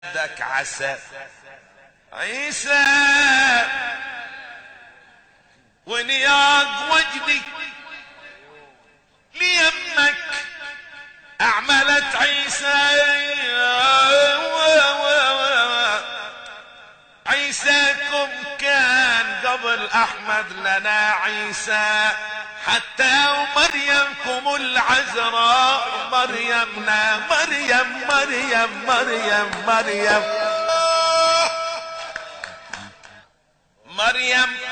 بدك عسى عيسى ونياق وجدي ليمك اعملت عيسى عيساكم كان قبل احمد لنا عيسى حتى ومريمكم العذراء مريمنا مريم مريم مريم مريم مريم